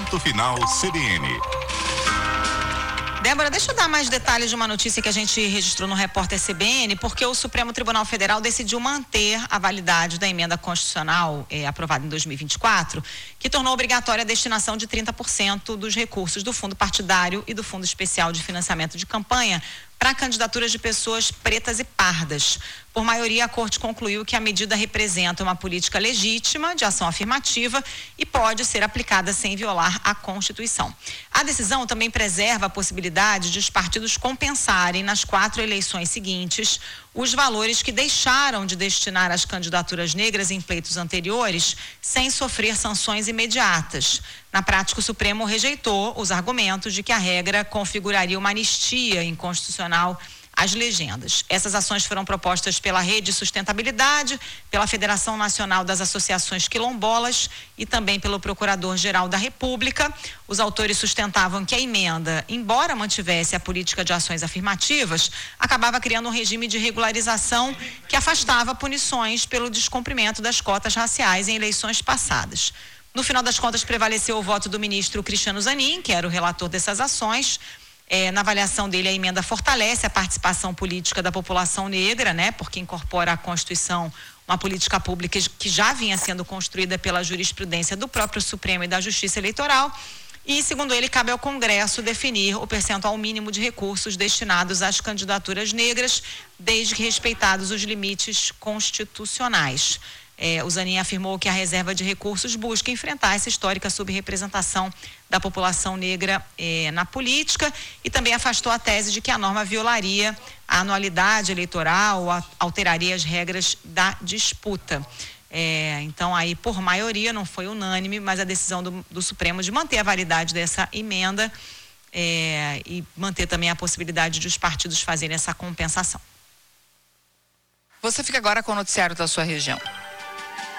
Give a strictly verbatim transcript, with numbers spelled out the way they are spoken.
Ponto Final C B N. Débora, deixa eu dar mais detalhes de uma notícia que a gente registrou no Repórter C B N, porque o Supremo Tribunal Federal decidiu manter a validade da emenda constitucional eh, aprovada em dois mil e vinte e quatro, que tornou obrigatória a destinação de trinta por cento dos recursos do Fundo Partidário e do Fundo Especial de Financiamento de Campanha para candidaturas de pessoas pretas e pardas. Por maioria, a Corte concluiu que a medida representa uma política legítima de ação afirmativa e pode ser aplicada sem violar a Constituição. A decisão também preserva a possibilidade de os partidos compensarem nas quatro eleições seguintes os valores que deixaram de destinar às candidaturas negras em pleitos anteriores sem sofrer sanções imediatas. Na prática, o Supremo rejeitou os argumentos de que a regra configuraria uma anistia inconstitucional às legendas. Essas ações foram propostas pela Rede Sustentabilidade, pela Federação Nacional das Associações Quilombolas e também pelo Procurador-Geral da República. Os autores sustentavam que a emenda, embora mantivesse a política de ações afirmativas, acabava criando um regime de regularização que afastava punições pelo descumprimento das cotas raciais em eleições passadas. No final das contas, prevaleceu o voto do ministro Cristiano Zanin, que era o relator dessas ações. É, na avaliação dele, a emenda fortalece a participação política da população negra, né, porque incorpora à Constituição uma política pública que já vinha sendo construída pela jurisprudência do próprio Supremo e da Justiça Eleitoral. E, segundo ele, cabe ao Congresso definir o percentual mínimo de recursos destinados às candidaturas negras, desde que respeitados os limites constitucionais. É, o Zanin afirmou que a reserva de recursos busca enfrentar essa histórica subrepresentação da população negra é, na política e também afastou a tese de que a norma violaria a anualidade eleitoral ou a, alteraria as regras da disputa. É, então, aí, por maioria, não foi unânime, mas a decisão do, do Supremo de manter a validade dessa emenda é, e manter também a possibilidade de os partidos fazerem essa compensação. Você fica agora com o noticiário da sua região.